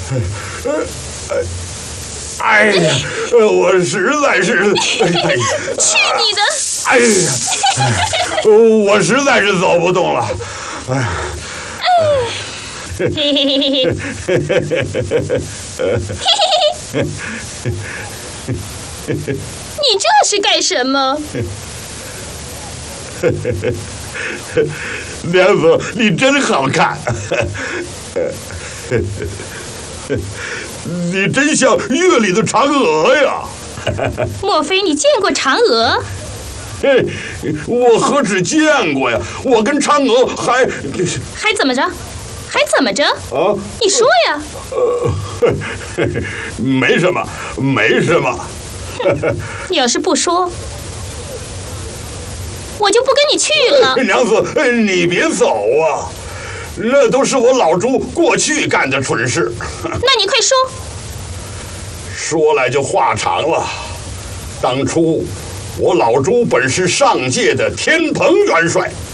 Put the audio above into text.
哎呀，我实在是， 去你的！ 哎呀，我实在是走不动了，哎呀。 嘿嘿嘿嘿你这是干什么？ 娘子，你真好看，你真像月里的嫦娥呀！ 莫非你见过嫦娥？ 我何止见过呀，我跟嫦娥还怎么着？还怎么着？ 啊！ 你说呀！ 没什么，没什么。 你要是不说，我就不跟你去了。 娘子，你别走啊！那都是我老朱过去干的蠢事。 那你快说。 说来就话长了。当初我老朱本是上界的天蓬元帅。